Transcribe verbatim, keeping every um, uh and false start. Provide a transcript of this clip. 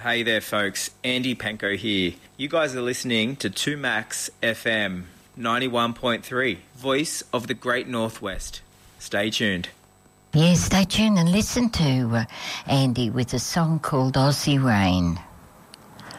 Hey there, folks. Andy Penko here. You guys are listening to two Max F M ninety-one point three, voice of the Great Northwest. Stay tuned. Yes, stay tuned and listen to uh, Andy with a song called Aussie Rain.